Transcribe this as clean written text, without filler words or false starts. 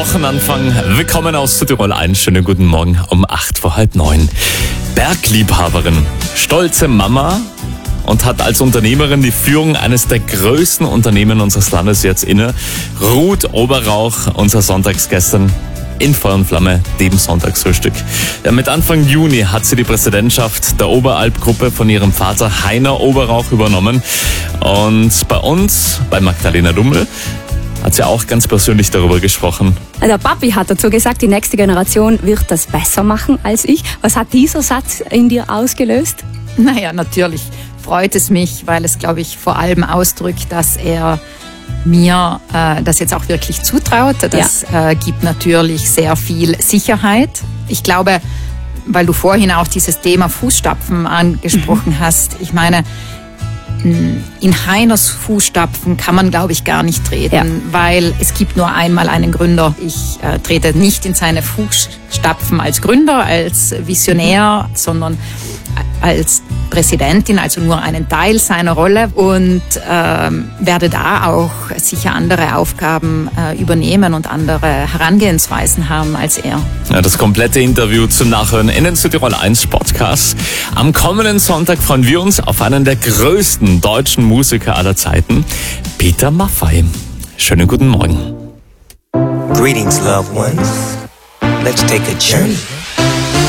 Wochenanfang. Willkommen aus Südtirol. Einen schönen guten Morgen um 8:45. Bergliebhaberin, stolze Mama und hat als Unternehmerin die Führung eines der größten Unternehmen unseres Landes jetzt inne. Ruth Oberrauch, unser Sonntagsgästin in Feuer und Flamme, dem Sonntagsfrühstück. Ja, mit Anfang Juni hat sie die Präsidentschaft der Oberalp-Gruppe von ihrem Vater Heiner Oberrauch übernommen. Und bei uns, bei Magdalena Dummel, hat sie auch ganz persönlich darüber gesprochen. Der Papi hat dazu gesagt, die nächste Generation wird das besser machen als ich. Was hat dieser Satz in dir ausgelöst? Naja, natürlich freut es mich, weil es, glaube ich, vor allem ausdrückt, dass er mir das jetzt auch wirklich zutraut. Das gibt natürlich sehr viel Sicherheit. Ich glaube, weil du vorhin auch dieses Thema Fußstapfen angesprochen hast, ich meine, in Heiners Fußstapfen kann man, glaube ich, gar nicht treten, weil es gibt nur einmal einen Gründer. Ich trete nicht in seine Fußstapfen als Gründer, als Visionär, sondern als Präsidentin, also nur einen Teil seiner Rolle und werde da auch sicher andere Aufgaben übernehmen und andere Herangehensweisen haben als er. Ja, das komplette Interview zum Nachhören in den Südtirol 1 Podcast. Am kommenden Sonntag freuen wir uns auf einen der größten deutschen Musiker aller Zeiten, Peter Maffay. Schönen guten Morgen. Greetings, loved ones. Let's take a journey.